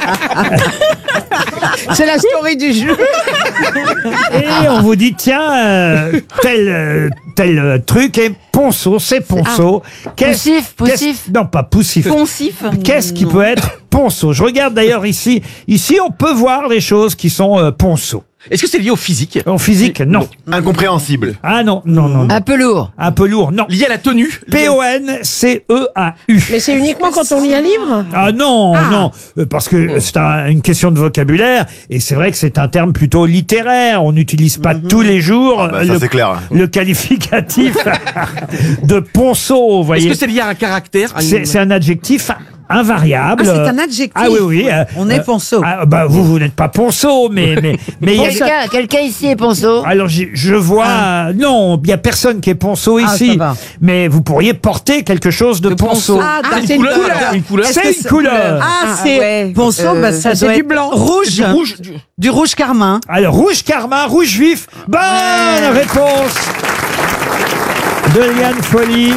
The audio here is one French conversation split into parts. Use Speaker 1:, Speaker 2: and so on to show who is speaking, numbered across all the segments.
Speaker 1: C'est la story du jeu.
Speaker 2: Et on vous dit, tiens, tel truc est ponceau, c'est ponceau.
Speaker 3: Poussif.
Speaker 2: Non, pas poussif.
Speaker 3: Poncif.
Speaker 2: Qu'est-ce qui peut être ponceau? Je regarde d'ailleurs ici. Ici, on peut voir les choses qui sont ponceau.
Speaker 4: Est-ce que c'est lié au physique?
Speaker 2: En physique, non.
Speaker 5: Incompréhensible.
Speaker 2: Ah non.
Speaker 3: Un peu lourd.
Speaker 2: Un peu lourd, non.
Speaker 4: Lié à la tenue?
Speaker 2: P-O-N-C-E-A-U.
Speaker 1: Mais c'est uniquement quand on lit un livre?
Speaker 2: Ah non. Parce que c'est une question de vocabulaire, et c'est vrai que c'est un terme plutôt littéraire. On n'utilise pas tous les jours
Speaker 5: Ça, c'est clair.
Speaker 2: le qualificatif de ponceau, vous voyez.
Speaker 4: Est-ce que c'est lié à un caractère?
Speaker 2: C'est un adjectif invariable.
Speaker 1: Ah, c'est un adjectif.
Speaker 2: Ah oui.
Speaker 1: On est ponceau.
Speaker 2: Vous n'êtes pas ponceau, mais il y a...
Speaker 3: Quelqu'un ici est ponceau.
Speaker 2: Alors je vois, non, il y a personne qui est ponceau ici,
Speaker 1: ça va.
Speaker 2: mais vous pourriez porter quelque chose de ponceau.
Speaker 1: C'est une couleur.
Speaker 4: Une couleur.
Speaker 2: C'est une couleur.
Speaker 1: C'est ponceau, ça doit
Speaker 6: du
Speaker 1: être
Speaker 6: blanc.
Speaker 1: rouge. Du rouge carmin.
Speaker 2: Alors rouge carmin, rouge vif. Bonne réponse de Liane Folly.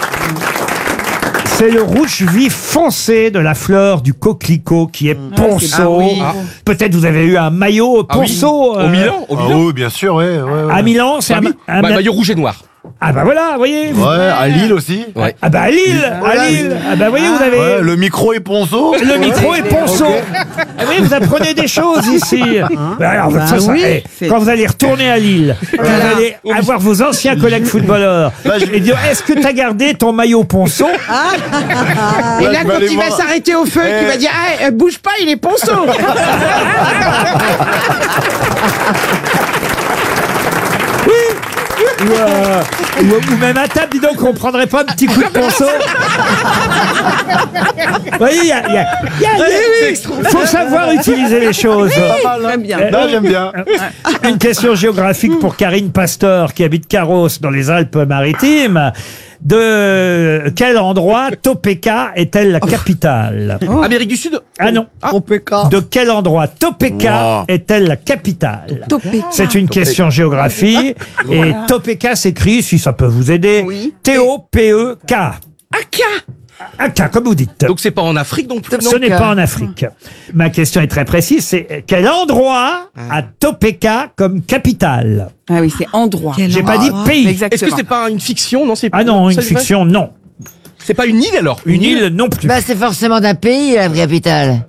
Speaker 2: C'est le rouge vif foncé de la fleur du coquelicot qui est ponceau. Peut-être vous avez eu un maillot ponceau.
Speaker 4: Au Milan?
Speaker 5: Ah oui, bien sûr, ouais.
Speaker 2: À Milan, c'est un
Speaker 4: maillot rouge et noir.
Speaker 2: Ah bah voilà, vous voyez.
Speaker 5: Ouais, à Lille aussi.
Speaker 4: Ouais.
Speaker 2: Ah bah à Lille. Ah bah voyez, vous avez...
Speaker 5: Ouais, le micro est ponceau.
Speaker 2: Le micro est ponceau. Ah oui, vous apprenez des choses ici. Alors, quand vous allez retourner à Lille, vous allez avoir vos anciens collègues footballeurs et dire, est-ce que tu as gardé ton maillot ponceau?
Speaker 1: Et là, quand il va s'arrêter au feu, tu vas dire, bouge pas, il est ponceau.
Speaker 2: Ou même à table, dis donc, on prendrait pas un petit coup de ponceau. Vous voyez, il faut savoir utiliser les choses.
Speaker 5: Très bien. Non, j'aime bien.
Speaker 2: Une question géographique pour Karine Pasteur, qui habite Carros, dans les Alpes-Maritimes. De quel endroit Topeka est-elle la capitale?
Speaker 4: Amérique du Sud?
Speaker 2: Ah non. De quel endroit Topeka est-elle la capitale? C'est une question géographie. Et Topeka s'écrit, si ça peut vous aider, T-O-P-E-K. Aka, comme vous dites.
Speaker 4: Donc c'est pas en Afrique non plus?
Speaker 2: Ce n'est pas en Afrique. Ma question est très précise, c'est quel endroit a Topeka comme capitale?
Speaker 6: Ah oui, c'est endroit.
Speaker 2: J'ai pas dit pays.
Speaker 6: Exactement.
Speaker 4: Est-ce que c'est pas une fiction? Non, c'est
Speaker 2: Ah non, une
Speaker 4: c'est vrai?
Speaker 2: fiction, non.
Speaker 4: C'est pas une île alors?
Speaker 2: Une île non plus.
Speaker 3: Bah, c'est forcément d'un pays, la capitale.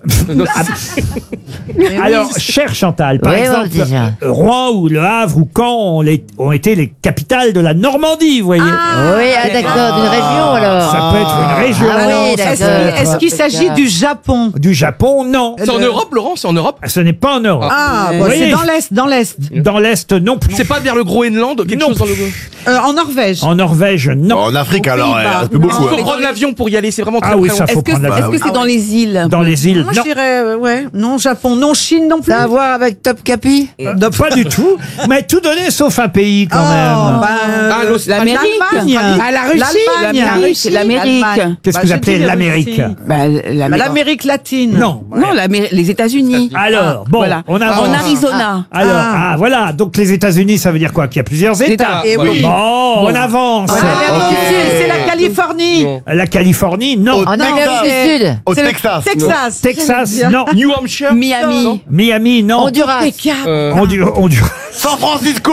Speaker 2: Alors, cher Chantal, par
Speaker 3: Oui,
Speaker 2: exemple,
Speaker 3: bon, déjà.
Speaker 2: Rouen ou Le Havre ou Caen ont été les capitales de la Normandie, vous voyez.
Speaker 3: Oui, d'accord, d'une région alors.
Speaker 2: Ça peut être une région.
Speaker 3: Ah oui,
Speaker 2: ça peut
Speaker 3: d'accord.
Speaker 2: être-
Speaker 1: Est-ce qu'il s'agit du Japon?
Speaker 2: Du Japon, non.
Speaker 4: C'est en Europe, Laurent? C'est en Europe?
Speaker 2: Ce n'est pas en Europe.
Speaker 1: Vous
Speaker 2: voyez.
Speaker 1: c'est dans l'Est.
Speaker 2: Dans l'Est, non plus.
Speaker 4: C'est pas vers le Groenland? Quelque
Speaker 2: Non.
Speaker 4: chose dans le...
Speaker 1: En Norvège.
Speaker 2: En Norvège, non.
Speaker 5: En Afrique, alors,
Speaker 1: Pays-Bas.
Speaker 5: un peu beaucoup.
Speaker 4: Il faut prendre l'avion pour y aller, c'est vraiment très
Speaker 2: Ah oui,
Speaker 4: très
Speaker 2: ça
Speaker 4: loin.
Speaker 2: faut prendre la
Speaker 6: Est-ce que c'est dans les îles?
Speaker 2: Dans les îles,
Speaker 1: Moi, je
Speaker 2: non.
Speaker 1: dirais, non, Japon, non, Chine non plus.
Speaker 3: Ça a à voir avec Top Capi?
Speaker 2: Non, pas du tout. Mais tout donné sauf un pays quand même.
Speaker 6: L'Amérique.
Speaker 1: L'Allemagne. Ah, la Russie.
Speaker 6: L'Amérique. L'Amérique.
Speaker 2: Qu'est-ce que vous appelez l'Amérique?
Speaker 1: L'Amérique latine.
Speaker 2: Non.
Speaker 6: Non, les États-Unis.
Speaker 2: Alors, bon,
Speaker 6: Voilà.
Speaker 2: on avance.
Speaker 6: En Arizona.
Speaker 2: Alors, voilà. Donc les États-Unis, ça veut dire quoi? Qu'il y a plusieurs États.
Speaker 1: Et oui.
Speaker 2: Bon, on avance.
Speaker 1: C'est la Californie.
Speaker 2: La Californie, non.
Speaker 3: En Amérique du Sud?
Speaker 5: Au Texas.
Speaker 1: Texas.
Speaker 2: Texas, non.
Speaker 4: New Hampshire?
Speaker 6: Miami.
Speaker 2: Miami, non.
Speaker 3: Honduras.
Speaker 2: Honduras.
Speaker 5: San Francisco.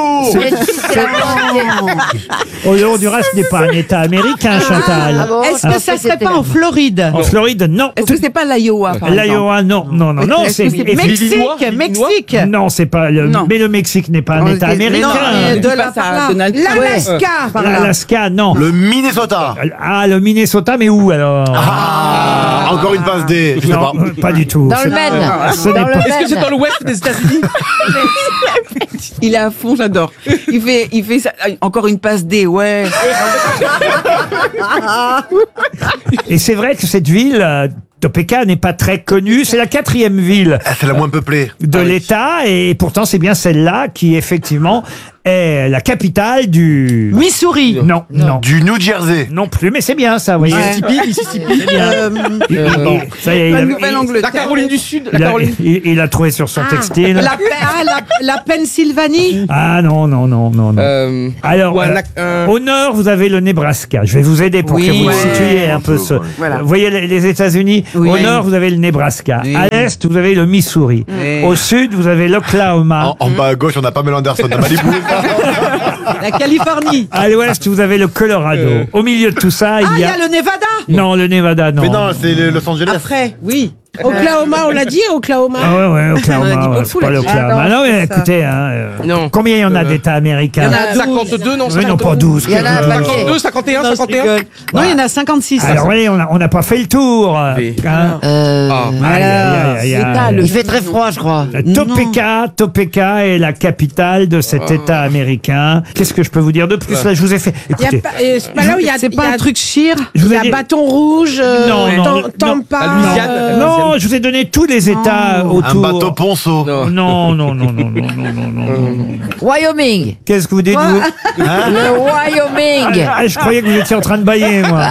Speaker 2: Honduras n'est pas un État américain, Chantal.
Speaker 3: Ah bon?
Speaker 1: Est-ce que ça serait pas en Floride?
Speaker 2: En Floride, non.
Speaker 6: Est-ce que c'est pas l'Iowa, par exemple?
Speaker 2: L'Iowa, non. Non, c'est...
Speaker 1: Mexique.
Speaker 2: Non, c'est pas le...
Speaker 6: Non.
Speaker 2: Mais le Mexique n'est pas un État américain.
Speaker 1: De la l'Alaska.
Speaker 2: L'Alaska, non.
Speaker 5: Le Minnesota.
Speaker 2: Ah, le Minnesota, mais où alors?
Speaker 5: Encore une passe D. Je sais
Speaker 2: Non,
Speaker 5: pas.
Speaker 2: pas du tout.
Speaker 3: Dans le Maine.
Speaker 2: Ce n'est
Speaker 3: Dans le
Speaker 2: pas...
Speaker 4: Est-ce que c'est dans l'ouest des États-Unis?
Speaker 6: Il est à fond, j'adore. Il fait ça, encore une passe D, ouais.
Speaker 2: Et c'est vrai que cette ville, Topeka, n'est pas très connue. C'est la 4e ville
Speaker 5: Ah, c'est la moins peuplée.
Speaker 2: de l'État, et pourtant c'est bien celle-là qui effectivement est la capitale du...
Speaker 6: Missouri.
Speaker 2: Non, non.
Speaker 5: Du New Jersey.
Speaker 2: Non plus, mais c'est bien ça, vous voyez.
Speaker 4: Mississippi.
Speaker 2: Bon, ça y est,
Speaker 6: La
Speaker 2: il,
Speaker 6: Nouvelle-Angleterre.
Speaker 4: La Caroline du Sud.
Speaker 2: il
Speaker 4: La
Speaker 2: a,
Speaker 4: Caroline.
Speaker 2: il a trouvé sur son textile.
Speaker 1: La Pennsylvanie.
Speaker 2: Ah non, non, non, non, non. Alors,
Speaker 4: ou
Speaker 2: au nord, vous avez le Nebraska. Je vais vous aider pour
Speaker 6: Oui.
Speaker 2: que vous
Speaker 6: Ouais.
Speaker 2: situiez un peu ce...
Speaker 6: Voilà.
Speaker 2: Vous voyez les États-Unis.
Speaker 6: Oui.
Speaker 2: Au nord, vous avez le Nebraska.
Speaker 6: Oui.
Speaker 2: À l'est, vous avez le Missouri.
Speaker 6: Oui.
Speaker 2: Au sud, vous avez l'Oklahoma.
Speaker 5: En bas à gauche, on a Pamela Anderson de Malibu.
Speaker 6: La Californie.
Speaker 2: À l'ouest, vous avez le Colorado. Au milieu de tout ça,
Speaker 1: Ah,
Speaker 2: il
Speaker 1: il
Speaker 2: y
Speaker 1: y
Speaker 2: a...
Speaker 1: a le Nevada.
Speaker 2: Non, le Nevada, non.
Speaker 5: Mais non, c'est Los Angeles.
Speaker 1: Après, oui. Oklahoma, on l'a dit, Oklahoma.
Speaker 2: Ah ouais, ouais, Oklahoma,
Speaker 6: On a dit
Speaker 2: ouais,
Speaker 6: beaucoup,
Speaker 2: c'est pas
Speaker 6: là-dessus.
Speaker 2: l'Oklahoma.
Speaker 1: Ah non,
Speaker 2: non, mais
Speaker 1: ça.
Speaker 2: écoutez, hein,
Speaker 4: Non.
Speaker 2: combien il y en a d'États américains?
Speaker 6: Il y en a
Speaker 4: 52, non,
Speaker 2: Oui, non, pas 12.
Speaker 3: Il y en a un paquet.
Speaker 4: 52, 51,
Speaker 6: Non, je
Speaker 4: 51.
Speaker 6: rigole. Non, il y en a 56.
Speaker 2: Alors oui, on n'a pas fait le tour.
Speaker 4: Oui.
Speaker 2: Hein. Aïe, aïe, aïe, aïe.
Speaker 3: Il fait très froid, je crois.
Speaker 2: Topeka est la capitale de cet État américain. Qu'est-ce que je peux vous dire de plus? Là, je vous ai fait.
Speaker 1: Il y a
Speaker 2: Écoutez,
Speaker 1: pas- c'est pas là où il y a.
Speaker 6: C'est pas un truc chire.
Speaker 2: je vous
Speaker 1: Il y
Speaker 2: ai
Speaker 1: a
Speaker 2: dit-
Speaker 1: Bâton Rouge.
Speaker 2: Non, non,
Speaker 1: Tampa.
Speaker 4: La Louisiane.
Speaker 2: Non, je vous ai donné tous les États
Speaker 5: Un
Speaker 2: autour.
Speaker 5: bateau ponceau.
Speaker 2: Non, non, non, non, non, non, non, non.
Speaker 3: Wyoming.
Speaker 2: Qu'est-ce que vous dites, vous?
Speaker 3: Le Wyoming.
Speaker 2: Ah, je croyais que vous étiez en train de bailler, moi.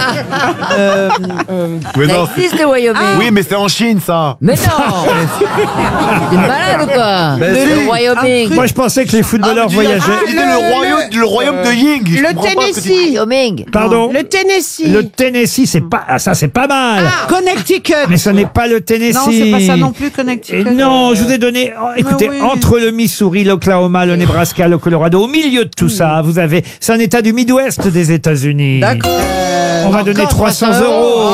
Speaker 5: Mais
Speaker 3: Ça
Speaker 5: non,
Speaker 3: existe le Wyoming.
Speaker 5: oui, mais c'est en Chine, ça.
Speaker 3: Mais non. T'es malade ou quoi? Le Wyoming.
Speaker 2: Moi, je pensais que les footballeurs voyageaient.
Speaker 5: C'était le royaume de Ying. Je
Speaker 1: Le
Speaker 5: comprends pas ce que tu dis.
Speaker 1: Tennessee.
Speaker 3: Wyoming.
Speaker 2: Pardon?
Speaker 1: Le Tennessee.
Speaker 2: Le Tennessee, c'est pas, ah, ça, c'est pas mal.
Speaker 1: Connecticut.
Speaker 2: Mais ce n'est pas le Tennessee.
Speaker 6: Non, c'est pas ça non plus,
Speaker 2: Et
Speaker 6: Connecticut.
Speaker 2: non, je vous ai donné, écoutez,
Speaker 6: oui.
Speaker 2: entre le Missouri, l'Oklahoma, le Nebraska, le Colorado, au milieu de tout ça, vous avez, c'est un État du Midwest des États-Unis.
Speaker 6: D'accord.
Speaker 2: On va donner 300 euros.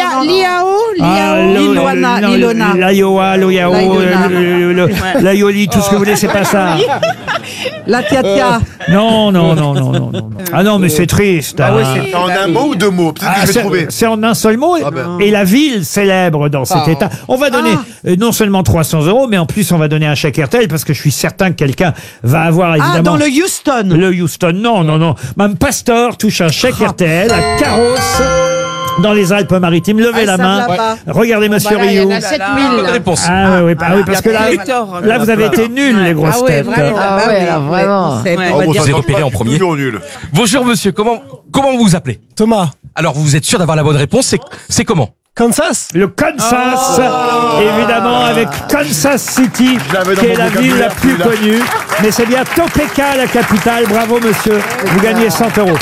Speaker 6: L'Illona.
Speaker 2: L'Iowa, l'Ioli, tout ce que vous voulez, c'est pas ça.
Speaker 6: La Tia.
Speaker 2: Non, non, non, non, non, non. Ah non, mais c'est triste.
Speaker 5: Ah ouais,
Speaker 2: hein.
Speaker 5: c'est en un mot ou deux mots? Peut-être que je vais trouver.
Speaker 2: C'est en un seul mot.
Speaker 5: ben.
Speaker 2: Et la ville célèbre dans cet état. On va donner non seulement 300 euros, mais en plus on va donner un chèque RTL parce que je suis certain que quelqu'un va avoir évidemment.
Speaker 6: Ah, dans le Houston.
Speaker 2: Le Houston, non, non, non. Mme Pastor touche un chèque RTL à Carros, dans les Alpes-Maritimes. Levez la
Speaker 6: ça
Speaker 2: main.
Speaker 6: va pas.
Speaker 2: Regardez Monsieur
Speaker 1: Il y
Speaker 2: Rioux.
Speaker 1: en a 7000.
Speaker 4: Bonne réponse.
Speaker 2: Ah oui, ah oui, parce que là, là vous avez été nuls, les grosses
Speaker 1: Ah ouais,
Speaker 2: têtes.
Speaker 1: vraiment.
Speaker 3: Ah
Speaker 1: Bah
Speaker 3: ouais,
Speaker 1: oui,
Speaker 3: alors vraiment.
Speaker 1: c'est-
Speaker 6: Ouais.
Speaker 1: on va
Speaker 5: bon,
Speaker 1: dire-
Speaker 5: ça
Speaker 4: J'ai
Speaker 5: compte
Speaker 4: repéré
Speaker 5: pas,
Speaker 4: en premier.
Speaker 5: Toujours nul.
Speaker 4: Bonjour monsieur, comment vous vous appelez?
Speaker 7: Thomas.
Speaker 4: Alors vous êtes sûr d'avoir la bonne réponse, c'est comment?
Speaker 7: Kansas.
Speaker 2: Le Kansas, évidemment, avec Kansas City,
Speaker 5: Je l'avais dans
Speaker 2: qui est
Speaker 5: mon
Speaker 2: la ville la
Speaker 5: vocabulaire,
Speaker 2: plus
Speaker 5: celui-là.
Speaker 2: connue. Mais c'est bien Topeka, la capitale. Bravo, monsieur. Vous gagnez 100 euros.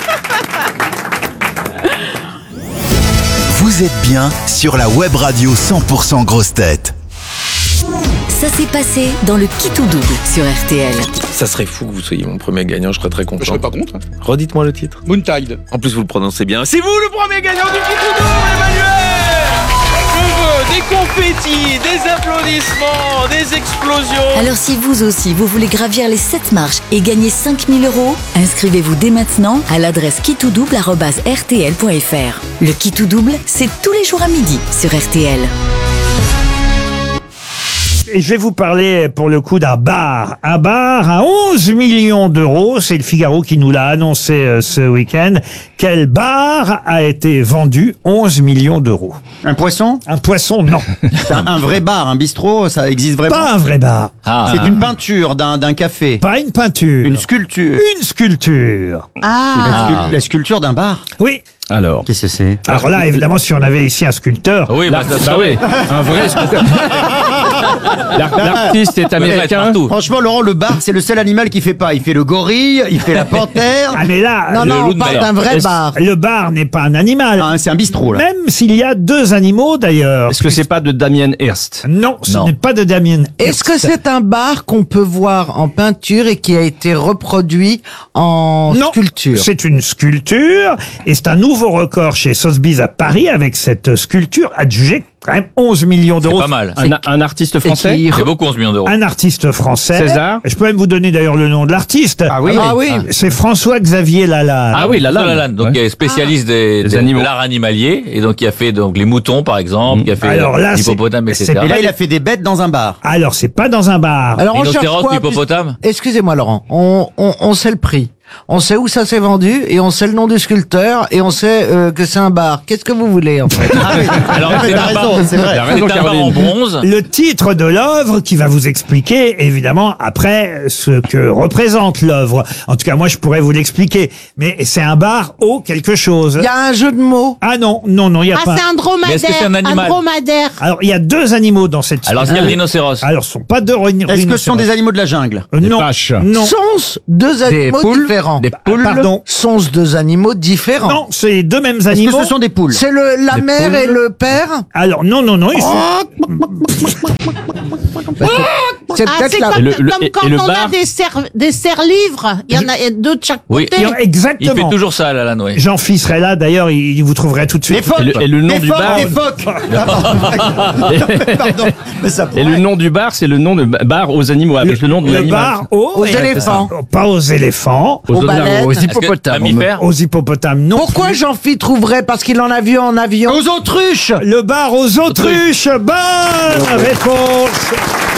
Speaker 8: Vous êtes bien sur la web radio 100% grosse tête.
Speaker 9: Ça s'est passé dans le Qui tout double sur RTL.
Speaker 10: Ça serait fou que vous soyez mon premier gagnant, je serais très content.
Speaker 4: Je serais pas contre.
Speaker 10: Redites-moi le titre.
Speaker 4: Moontide.
Speaker 10: En plus, vous le prononcez bien.
Speaker 4: C'est vous le premier gagnant du Qui tout double, Emmanuel. Je veux des confettis, des applaudissements, des explosions.
Speaker 9: Alors si vous aussi, vous voulez gravir les 7 marches et gagner 5000 euros, inscrivez-vous dès maintenant à l'adresse quitoudouble@rtl.fr. Le Qui tout double, c'est tous les jours à midi sur RTL.
Speaker 2: Et je vais vous parler pour le coup d'un bar. Un bar à 11 millions d'euros. C'est le Figaro qui nous l'a annoncé ce week-end. Quel bar a été vendu 11 millions d'euros?
Speaker 11: Un poisson?
Speaker 2: Un poisson, non.
Speaker 11: C'est un vrai bar, un bistrot, ça existe vraiment?
Speaker 2: Pas un vrai bar.
Speaker 11: C'est une peinture d'un café.
Speaker 2: Pas une peinture.
Speaker 11: Une sculpture.
Speaker 2: Une sculpture.
Speaker 11: La sculpture d'un bar?
Speaker 2: Oui.
Speaker 7: Alors.
Speaker 11: Qu'est-ce que c'est?
Speaker 2: Alors là, évidemment, si on avait ici un sculpteur.
Speaker 10: Oui,
Speaker 7: Bah oui, un vrai sculpteur. L'artiste est américain.
Speaker 11: Franchement, Laurent, le bar, c'est le seul animal qui fait pas. Il fait le gorille, il fait la panthère.
Speaker 2: Ah mais là,
Speaker 3: Non, non, on parle d'un vrai bar.
Speaker 2: le bar n'est pas un animal.
Speaker 11: Ah, c'est un bistrot, là.
Speaker 2: Même s'il y a deux animaux d'ailleurs.
Speaker 7: Est-ce que c'est pas de Damien Hirst?
Speaker 2: Non, ce
Speaker 7: Non.
Speaker 2: n'est pas de Damien.
Speaker 12: Est-ce que c'est un bar qu'on peut voir en peinture et qui a été reproduit en
Speaker 2: Non,
Speaker 12: sculpture?
Speaker 2: c'est une sculpture et c'est un nouveau record chez Sotheby's à Paris avec cette sculpture adjugée quand même 11 millions
Speaker 10: C'est
Speaker 2: d'euros.
Speaker 10: pas mal.
Speaker 7: Un artiste français?
Speaker 10: C'est beaucoup 11 millions d'euros.
Speaker 2: Un artiste français.
Speaker 7: César.
Speaker 2: Je peux même vous donner d'ailleurs le nom de l'artiste.
Speaker 11: Ah oui.
Speaker 12: Ah oui.
Speaker 2: C'est François-Xavier Lalanne.
Speaker 7: Ah oui, la
Speaker 10: François
Speaker 7: lame.
Speaker 10: Lalanne, donc
Speaker 7: Ouais.
Speaker 10: qui est spécialiste
Speaker 7: Des
Speaker 10: de
Speaker 7: animaux.
Speaker 10: l'art animalier et donc qui a fait donc les moutons par exemple, qui a fait
Speaker 2: Alors là,
Speaker 10: l'hippopotame,
Speaker 2: c'est-
Speaker 10: etc.
Speaker 11: Et là, il a fait des bêtes dans un bar.
Speaker 2: Alors c'est pas dans un bar.
Speaker 12: Alors on cherche
Speaker 10: Rhinocéros,
Speaker 12: quoi?
Speaker 10: hippopotame.
Speaker 12: Excusez-moi Laurent, on sait le prix. on sait où ça s'est vendu, et on sait le nom du sculpteur, et on sait que c'est un bar. Qu'est-ce que vous voulez, en fait?
Speaker 10: Alors, c'est un bar,
Speaker 11: c'est vrai.
Speaker 10: c'est un bar en bronze.
Speaker 2: Le titre de l'œuvre qui va vous expliquer, évidemment, après, ce que représente l'œuvre. En tout cas, moi, je pourrais vous l'expliquer. Mais c'est un bar au quelque chose.
Speaker 12: Il y a un jeu de mots.
Speaker 2: Ah non, il n'y a pas.
Speaker 1: c'est un dromadaire.
Speaker 10: Mais est-ce que c'est un animal
Speaker 1: dromadaire.
Speaker 2: Alors, il y a deux animaux dans cette
Speaker 10: Alors, est-ce qu'il y a le rhinocéros?
Speaker 2: Alors, ce sont pas deux rhinocéros.
Speaker 11: Est-ce que ce sont des animaux de la jungle?
Speaker 2: Non.
Speaker 7: vaches.
Speaker 2: Non.
Speaker 12: Sont-ce deux animaux
Speaker 11: poules,
Speaker 12: différents?
Speaker 11: des poules.
Speaker 2: Pardon.
Speaker 12: Sont-ce deux animaux différents?
Speaker 2: Non, c'est les deux mêmes
Speaker 11: Est-ce
Speaker 2: animaux.
Speaker 11: que ce sont des poules?
Speaker 12: C'est la
Speaker 11: Des
Speaker 12: mère
Speaker 11: poules.
Speaker 12: et le père?
Speaker 2: Alors, non. Ils sont...
Speaker 12: C'est
Speaker 1: Ah,
Speaker 12: peut-être
Speaker 1: c'est
Speaker 12: la...
Speaker 1: comme,
Speaker 7: le-
Speaker 1: comme
Speaker 7: et
Speaker 1: quand
Speaker 7: le
Speaker 1: on
Speaker 7: bar
Speaker 1: a des serre-livres. Il y en a deux de chaque
Speaker 10: Oui.
Speaker 1: côté.
Speaker 2: Exactement.
Speaker 10: Il fait toujours ça, là, Noé.
Speaker 2: Jean-Philippe serait là, d'ailleurs, il vous trouverait tout de
Speaker 11: Les
Speaker 2: suite.
Speaker 11: phoques.
Speaker 7: Et le nom
Speaker 11: Les
Speaker 7: du
Speaker 11: phoques,
Speaker 7: bar.
Speaker 11: les phoques. Pardon. Mais ça
Speaker 7: Et le nom du bar, c'est le nom de bar aux animaux, avec le nom de
Speaker 2: Le
Speaker 7: l'animal.
Speaker 2: bar aux
Speaker 12: éléphants.
Speaker 2: Pas aux éléphants.
Speaker 7: Aux
Speaker 12: baleines.
Speaker 7: aux
Speaker 10: Est-ce que-
Speaker 7: hippopotames.
Speaker 10: mammifères
Speaker 2: Aux hippopotames, non.
Speaker 12: Pourquoi Jean-Phi trouverait? Parce qu'il en a vu en avion.
Speaker 11: Aux autruches.
Speaker 2: Le bar aux autruches. Bonne réponse.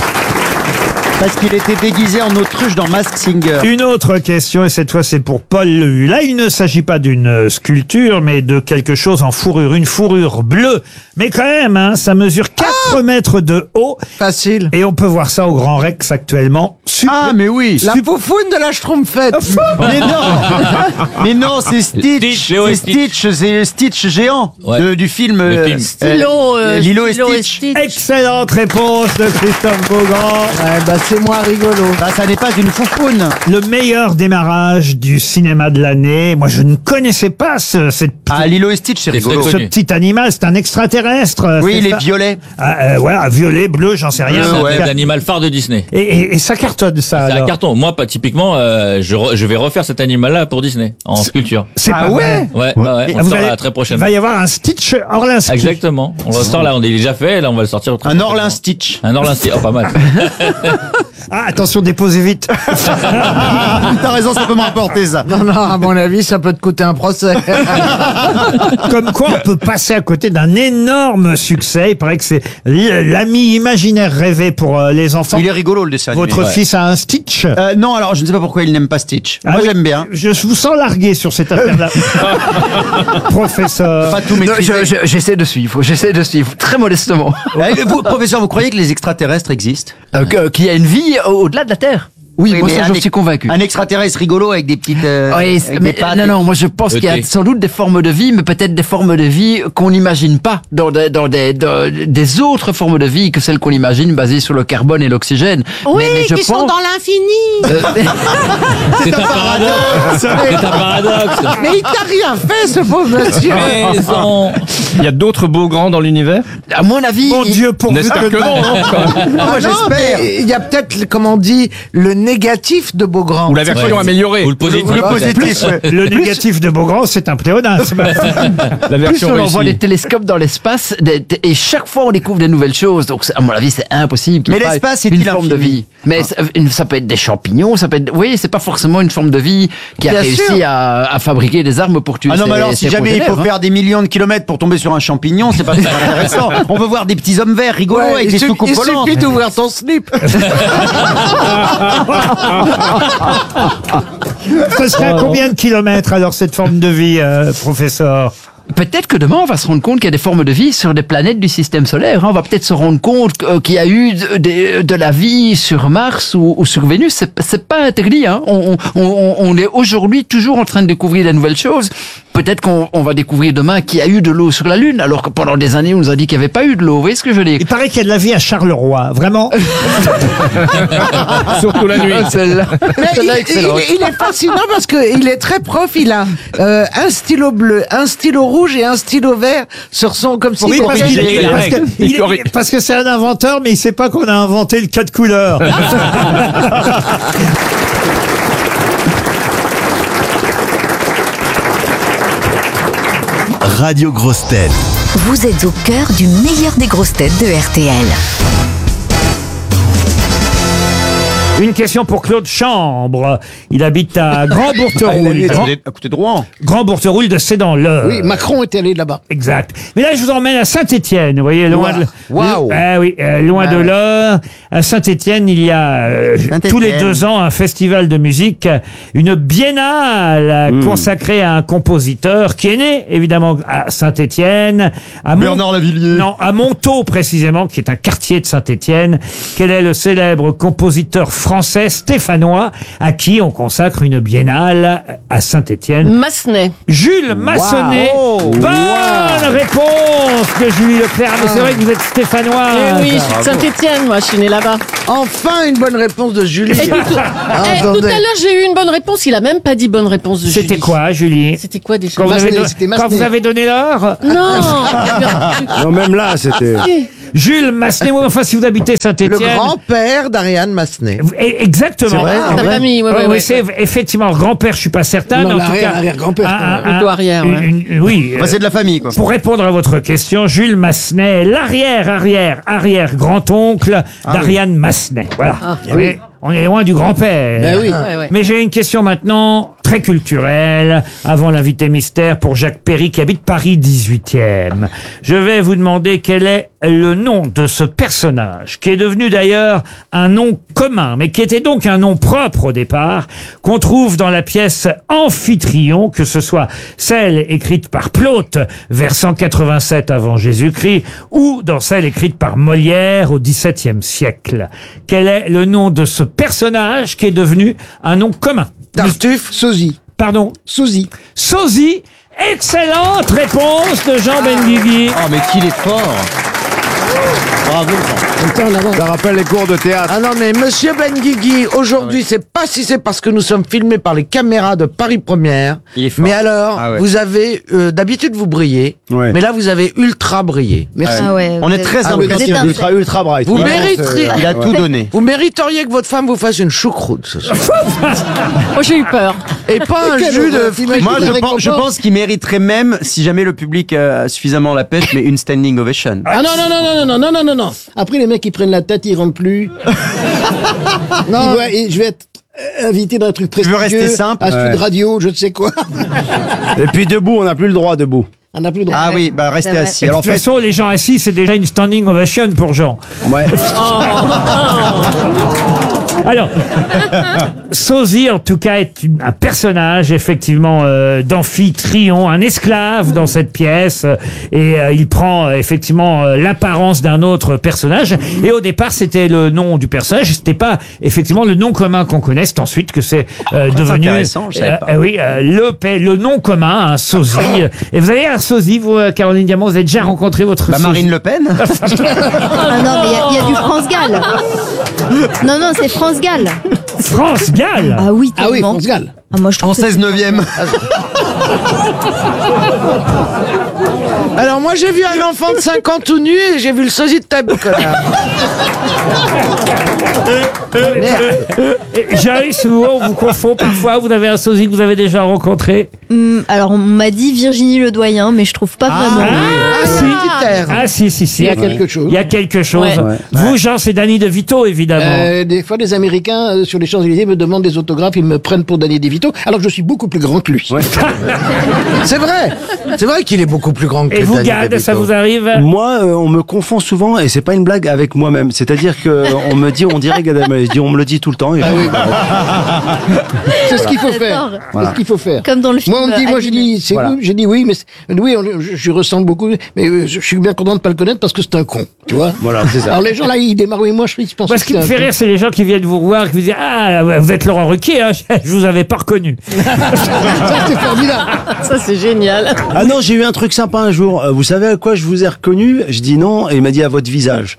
Speaker 11: Parce qu'il était déguisé en autruche dans Mask Singer.
Speaker 2: Une autre question, et cette fois c'est pour Paul Lehu. Là, il ne s'agit pas d'une sculpture, mais de quelque chose en fourrure. Une fourrure bleue. Mais quand même, hein, ça mesure 4 mètres de haut.
Speaker 12: Facile.
Speaker 2: Et on peut voir ça au Grand Rex actuellement.
Speaker 11: Ah, mais oui.
Speaker 12: La poufoune de la Schtroumpfette.
Speaker 11: Mais non. Mais non, c'est Stitch.
Speaker 10: Stitch, Léo et
Speaker 11: C'est Stitch, c'est Stitch géant
Speaker 10: Ouais.
Speaker 11: du film.
Speaker 10: Le film.
Speaker 11: Lilo et
Speaker 3: Stylo
Speaker 11: Stitch.
Speaker 2: Excellente réponse de Christophe Beaugrand.
Speaker 12: Ouais, bah c'est moins rigolo.
Speaker 11: Bah, ça n'est pas une foufoune.
Speaker 2: Le meilleur démarrage du cinéma de l'année. Moi, je ne connaissais pas cette
Speaker 11: Ah, Lilo et Stitch, c'est
Speaker 10: C'est
Speaker 11: rigolo.
Speaker 10: très
Speaker 2: ce
Speaker 10: connu.
Speaker 2: petit animal, c'est un extraterrestre.
Speaker 11: Oui,
Speaker 2: c'est
Speaker 11: il
Speaker 2: ça
Speaker 11: est violet.
Speaker 2: Voilà, violet, bleu, j'en sais rien.
Speaker 10: C'est
Speaker 2: En tout cas,
Speaker 10: l'animal phare de Disney.
Speaker 2: Et ça cartonne, ça.
Speaker 10: C'est un
Speaker 2: alors.
Speaker 10: carton. Moi, pas typiquement, je vais refaire cet animal-là pour Disney, en sculpture.
Speaker 2: C'est
Speaker 11: Ah
Speaker 2: pas
Speaker 11: ouais
Speaker 2: vrai.
Speaker 10: Ouais.
Speaker 2: Et
Speaker 10: On le
Speaker 2: vous
Speaker 10: sort
Speaker 2: allez-
Speaker 10: la très
Speaker 2: Il
Speaker 10: prochainement.
Speaker 2: va y avoir un Stitch Orlinski.
Speaker 10: Exactement. On le sort là, on est déjà fait, là, on va le sortir.
Speaker 11: Un Orlin Stitch.
Speaker 10: Un Orlin Stitch. Oh, pas mal.
Speaker 2: Ah, attention, déposez vite.
Speaker 11: T'as raison, ça peut me rapporter ça.
Speaker 12: Non, à mon avis, ça peut te coûter un procès.
Speaker 2: Comme quoi, on peut passer à côté d'un énorme succès. Il paraît que c'est l'ami imaginaire rêvé pour les enfants.
Speaker 11: Il est rigolo le dessin animé.
Speaker 2: Votre fils a un Stitch.
Speaker 11: Non, alors je ne sais pas pourquoi il n'aime pas Stitch. Moi,
Speaker 2: oui,
Speaker 11: j'aime bien.
Speaker 2: Je vous sens largué sur cette affaire-là. Professeur.
Speaker 11: Pas tout
Speaker 13: Non,
Speaker 11: maîtriser.
Speaker 13: j'essaie de suivre, très modestement.
Speaker 11: Vous, professeur, vous croyez que les extraterrestres existent?
Speaker 13: Qu'il y a une vie au-delà de la Terre. Oui, moi
Speaker 11: mais
Speaker 13: ça
Speaker 11: un
Speaker 13: j'en
Speaker 11: ex-
Speaker 13: suis convaincu.
Speaker 11: Un extraterrestre rigolo avec des petites.
Speaker 13: Oui,
Speaker 11: avec
Speaker 13: mais
Speaker 11: des pattes.
Speaker 13: non, moi je pense qu'il y a
Speaker 10: Ok.
Speaker 13: sans doute des formes de vie, mais peut-être des formes de vie qu'on n'imagine pas dans des autres formes de vie que celles qu'on imagine basées sur le carbone et l'oxygène.
Speaker 1: Oui,
Speaker 13: mais je
Speaker 1: qui sont
Speaker 13: pense-
Speaker 1: dans l'infini.
Speaker 10: C'est un paradoxe. C'est un paradoxe.
Speaker 12: Mais il t'a rien fait, ce pauvre monsieur.
Speaker 10: Maison.
Speaker 7: Il y a d'autres beaux grands dans l'univers?
Speaker 13: À mon avis,
Speaker 2: Mon Dieu, pour
Speaker 7: N'est-ce que non, hein,
Speaker 12: Ah,
Speaker 11: j'espère.
Speaker 12: mais il y a peut-être, comme on dit, le négatif de Beaugrand.
Speaker 7: Ou la version
Speaker 10: Ouais.
Speaker 7: améliorée.
Speaker 10: Ou le positif.
Speaker 11: Le
Speaker 10: peut-être.
Speaker 11: positif, ouais.
Speaker 2: Le négatif de Beaugrand, c'est un pléonasme.
Speaker 7: La
Speaker 13: plus
Speaker 7: version
Speaker 13: on envoie
Speaker 7: réussie.
Speaker 13: des télescopes dans l'espace et chaque fois on découvre des nouvelles choses. Donc à mon avis c'est impossible. qu'il
Speaker 11: Mais
Speaker 13: y ait pas
Speaker 11: l'espace
Speaker 13: une
Speaker 11: est-il
Speaker 13: forme de
Speaker 11: infini?
Speaker 13: vie. Mais ça peut être des champignons, ça peut être. Oui, c'est pas forcément une forme de vie qui a
Speaker 12: Bien
Speaker 13: réussi
Speaker 12: sûr.
Speaker 13: à fabriquer des armes pour tuer.
Speaker 11: Ah non, mais
Speaker 13: ses-
Speaker 11: alors,
Speaker 13: ses
Speaker 11: si jamais il faut
Speaker 13: progénères, hein.
Speaker 11: faire des millions de kilomètres pour tomber sur un champignon, c'est pas très intéressant. On veut voir des petits hommes verts rigolos
Speaker 12: Ouais,
Speaker 11: avec
Speaker 12: il
Speaker 11: des
Speaker 12: suffit-
Speaker 11: soucoupes
Speaker 12: il
Speaker 11: volantes.
Speaker 12: suffit d'ouvrir ton slip.
Speaker 2: Ce serait à combien de kilomètres, alors, cette forme de vie, professeur?
Speaker 13: Peut-être que demain on va se rendre compte qu'il y a des formes de vie sur des planètes du système solaire. Hein. On va peut-être se rendre compte qu'il y a eu de la vie sur Mars ou sur Vénus. C'est pas interdit. Hein. On est aujourd'hui toujours en train de découvrir des nouvelles choses. Peut-être qu'on va découvrir demain qu'il y a eu de l'eau sur la Lune, alors que pendant des années on nous a dit qu'il n'y avait pas eu de l'eau. Vous voyez ce que je veux dire?
Speaker 2: Il paraît qu'il y a de la vie à Charleroi. Vraiment?
Speaker 7: Surtout la nuit.
Speaker 13: Celle-là.
Speaker 12: Mais
Speaker 13: Celle-là, excellente.
Speaker 12: il est fascinant parce qu'il est très prof. Il a un stylo bleu, un stylo rouge et un stylo vert sur son comme si
Speaker 2: Oui,
Speaker 12: c'était-
Speaker 2: parce qu'il
Speaker 10: les
Speaker 2: parce
Speaker 10: règles.
Speaker 2: que- il est- parce que c'est un inventeur, mais il sait pas qu'on a inventé le 4 couleurs.
Speaker 8: Radio Grosse Tête.
Speaker 9: Vous êtes au cœur du meilleur des grosses têtes de RTL.
Speaker 2: Une question pour Claude Chambre. Il habite à Grand-Bourteroule.
Speaker 11: À côté de Rouen.
Speaker 2: Grand-Bourteroule de Sédan-l'Eure.
Speaker 12: Oui, Macron était allé là-bas.
Speaker 2: Exact. Mais là, je vous emmène à Saint-Étienne. Vous voyez, loin de,
Speaker 11: Waouh.
Speaker 2: loin de l'Eure. À Saint-Étienne, il y a tous les 2 ans un festival de musique, une biennale consacrée à un compositeur qui est né évidemment à Saint-Étienne, à
Speaker 11: Bernard Lavilliers.
Speaker 2: Non, à Montaut précisément, qui est un quartier de Saint-Étienne. Quel est le célèbre compositeur français stéphanois à qui on consacre une biennale à Saint-Étienne?
Speaker 3: Massenet.
Speaker 2: Jules Massenet. Bonne réponse de Julie Leclerc. Mais c'est vrai que vous êtes stéphanois.
Speaker 3: Eh oui, je suis de Saint-Étienne, moi, je suis né là-bas.
Speaker 12: Enfin, une bonne réponse de Julie.
Speaker 3: Et tout à l'heure, j'ai eu une bonne réponse. Il a même pas dit bonne réponse de Julie.
Speaker 2: C'était quoi, Julie?
Speaker 3: C'était quoi déjà?
Speaker 2: Quand vous avez donné l'heure?
Speaker 3: Non.
Speaker 14: Non, même là, c'était...
Speaker 2: Jules Massenet, enfin si vous habitez Saint-Étienne.
Speaker 12: Le grand-père d'Ariane Massenet.
Speaker 2: Exactement.
Speaker 12: C'est vrai,
Speaker 3: ta famille,
Speaker 2: oui, c'est effectivement grand-père, je suis pas certain.
Speaker 12: Non,
Speaker 2: mais en tout cas,
Speaker 12: arrière-grand-père.
Speaker 3: Plutôt arrière.
Speaker 2: Oui.
Speaker 11: C'est de la famille, quoi.
Speaker 2: Pour répondre à votre question, Jules Massenet, l'arrière-grand-oncle d'Ariane Massenet. Voilà. Oui. On est loin du grand-père.
Speaker 12: Ben oui.
Speaker 3: Ouais.
Speaker 2: Mais j'ai une question maintenant très culturelle, avant l'invité mystère pour Jacques Perry qui habite Paris 18e. Je vais vous demander quel est le nom de ce personnage, qui est devenu d'ailleurs un nom commun, mais qui était donc un nom propre au départ, qu'on trouve dans la pièce Amphitryon, que ce soit celle écrite par Plaute vers 187 avant Jésus-Christ, ou dans celle écrite par Molière au XVIIe siècle. Quel est le nom de ce personnage qui est devenu un nom commun?
Speaker 12: Tartuffe, sosie.
Speaker 2: Pardon?
Speaker 12: Sosie.
Speaker 2: Sosie. Excellente réponse de Jean Benguigui.
Speaker 11: Oh, mais qu'il est fort. Bravo.
Speaker 14: Ça rappelle les cours de théâtre.
Speaker 12: Ah non, mais monsieur Benguigui, aujourd'hui, c'est pas si c'est parce que nous sommes filmés par les caméras de Paris Première.
Speaker 11: Il est fort.
Speaker 12: Mais alors, vous avez, d'habitude, vous brillez.
Speaker 14: Ouais.
Speaker 12: Mais là, vous avez ultra brillé.
Speaker 14: Merci.
Speaker 3: Ah ouais,
Speaker 11: On est très impressionnés.
Speaker 14: Ultra bright.
Speaker 12: Vous mériteriez.
Speaker 11: Il a tout donné.
Speaker 12: Vous mériteriez que votre femme vous fasse une choucroute ce soir.
Speaker 3: Moi, j'ai eu peur.
Speaker 12: Et pas un jus de fruits.
Speaker 11: Moi, je pense qu'il mériterait même, si jamais le public a suffisamment la pêche, mais une standing ovation.
Speaker 15: Ah non. Après, les mecs, ils prennent la tête, ils rentrent plus. Non, je vais être invité dans un truc prestigieux.
Speaker 11: Tu veux rester simple?
Speaker 15: À Sud Radio, je ne sais quoi.
Speaker 14: Et puis debout, on n'a plus le droit debout.
Speaker 15: On n'a plus le droit.
Speaker 11: Ah oui, bah restez assis.
Speaker 2: Et de
Speaker 11: Alors,
Speaker 2: toute façon, les gens assis, c'est déjà une standing ovation pour Jean.
Speaker 14: Ouais.
Speaker 2: Alors, Sosie, en tout cas, est un personnage, effectivement, d'Amphitryon, un esclave dans cette pièce, et il prend, effectivement, l'apparence d'un autre personnage. Et au départ, c'était le nom du personnage, c'était pas, effectivement, le nom commun qu'on connaît. C'est ensuite que c'est devenu...
Speaker 11: intéressant, je savais pas.
Speaker 2: Oui, le nom commun, un Sosie. Et vous avez un Sosie, vous, Caroline Diamant, vous avez déjà rencontré votre
Speaker 11: bah,
Speaker 2: Sosie?
Speaker 11: Marine Le Pen.
Speaker 16: Ah non, mais il y a du France Gall. Non, c'est France Gall.
Speaker 2: France Gall?
Speaker 16: Ah oui,
Speaker 15: Ah oui,
Speaker 16: tellement.
Speaker 15: France Gall.
Speaker 16: Ah, moi, je trouve
Speaker 11: En
Speaker 16: que
Speaker 11: 16/9e.
Speaker 12: Alors moi j'ai vu un enfant de 5 ans tout nu et j'ai vu le sosie de ta connard.
Speaker 2: Joyce, on vous confond parfois, vous avez un sosie que vous avez déjà rencontré?
Speaker 16: Alors, on m'a dit Virginie Ledoyen, mais je trouve pas vraiment.
Speaker 2: Si.
Speaker 15: Il y a quelque chose.
Speaker 2: Il y a quelque chose.
Speaker 15: Ouais.
Speaker 2: Vous, Jean, c'est Danny DeVito, évidemment.
Speaker 15: Des fois, des Américains sur les Champs-Élysées me demandent des autographes, ils me prennent pour Danny DeVito, alors que je suis beaucoup plus grand que lui.
Speaker 12: C'est vrai qu'il est beaucoup plus grand que
Speaker 2: Et vous,
Speaker 12: Danny
Speaker 2: Gad,
Speaker 12: DeVito.
Speaker 2: ça vous arrive?
Speaker 14: Moi, on me confond souvent, et c'est pas une blague, avec moi-même. C'est-à-dire que on dirait Gad Elmaleh. On me le dit tout le temps. Et
Speaker 15: C'est ce qu'il faut faire.
Speaker 14: Voilà.
Speaker 15: C'est ce qu'il faut faire.
Speaker 16: Comme dans le film.
Speaker 15: Moi, on me dit, j'ai dit, c'est
Speaker 14: Voilà.
Speaker 15: vous? J'ai dit oui, mais oui, je ressemble beaucoup, mais je suis bien content de pas le connaître parce que c'est un con, tu vois.
Speaker 14: Voilà, c'est ça.
Speaker 15: Alors les gens là, ils démarrent, oui, moi je pense
Speaker 2: Moi, ce qui me fait rire, c'est les gens qui viennent vous voir et qui vous disent « Ah, vous êtes Laurent Ruquier, hein, je vous avais pas reconnu. »
Speaker 15: Ça, c'est formidable.
Speaker 3: Ça, c'est génial.
Speaker 14: Ah non, j'ai eu un truc sympa un jour. Vous savez à quoi je vous ai reconnu? Je dis non, et il m'a dit à votre visage.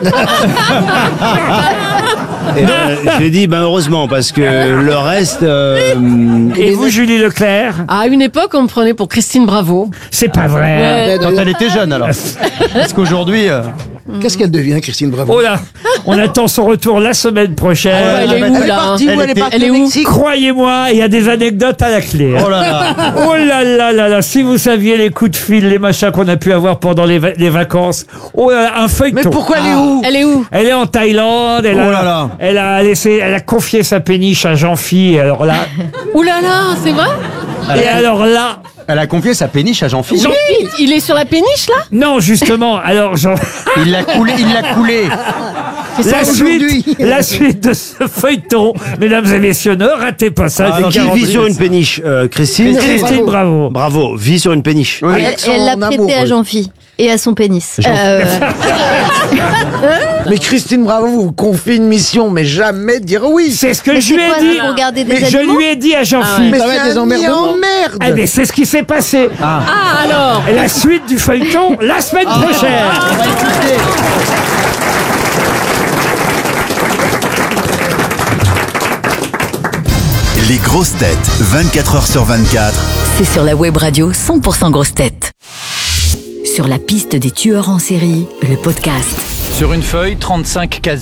Speaker 14: Et j'ai dit heureusement, parce que le reste...
Speaker 2: Et vous, Julie Leclerc?
Speaker 3: À une époque, on me prenait pour Christine Bravo.
Speaker 2: C'est pas vrai.
Speaker 3: Ouais.
Speaker 11: Quand elle était jeune, alors. Parce qu'aujourd'hui...
Speaker 15: Qu'est-ce qu'elle devient, Christine Bravo?
Speaker 2: Oh là, on attend son retour la semaine prochaine.
Speaker 3: Elle est où,
Speaker 12: Elle est
Speaker 3: là?
Speaker 12: partie où? Elle est partie
Speaker 3: Elle est
Speaker 12: au
Speaker 3: où?
Speaker 12: Mexique.
Speaker 2: Croyez-moi, il y a des anecdotes à la clé.
Speaker 11: Oh là là.
Speaker 2: Oh là là là là, si vous saviez les coups de fil, les machins qu'on a pu avoir pendant les vacances. Oh là là, un feuilleton.
Speaker 12: Mais pourquoi elle est où?
Speaker 3: Elle est où?
Speaker 2: Elle est en Thaïlande, elle
Speaker 11: Oh
Speaker 2: a
Speaker 11: là là.
Speaker 2: Elle a confié sa péniche à Jean-Phi, et alors là...
Speaker 3: Ouh là là, c'est vrai?
Speaker 2: Et alors là...
Speaker 11: Elle a confié sa péniche à Jean-Philippe.
Speaker 3: Oui, il est sur la péniche là?
Speaker 2: Non, justement, alors Jean...
Speaker 11: Il l'a coulé.
Speaker 2: La suite de ce feuilleton, mesdames et messieurs, ne ratez pas ça.
Speaker 14: Alors, qui vit sur une péniche Christine.
Speaker 2: Christine, bravo.
Speaker 14: Bravo, vit sur une péniche.
Speaker 16: Et elle l'a prêté à Jean-Phi et à son pénis.
Speaker 12: Mais Christine Bravo vous confiez une mission, mais jamais dire oui.
Speaker 2: C'est ce que
Speaker 16: Mais
Speaker 2: je lui
Speaker 16: c'est quoi,
Speaker 2: ai dit.
Speaker 16: ça, pour garder des
Speaker 2: Mais je
Speaker 16: animaux
Speaker 2: lui ai dit à Jean-Philippe.
Speaker 12: Mais
Speaker 15: Ça va être
Speaker 12: c'est
Speaker 15: des
Speaker 12: un nid
Speaker 15: emmerdements.
Speaker 12: en merde.
Speaker 2: Ah, mais c'est ce qui s'est passé.
Speaker 3: Ah alors?
Speaker 2: Et la suite du feuilleton, la semaine prochaine.
Speaker 8: Les grosses têtes, 24 heures sur 24.
Speaker 9: C'est sur la web radio 100% grosses têtes. Sur la piste des tueurs en série, le podcast.
Speaker 17: Sur une feuille, 35 casiers.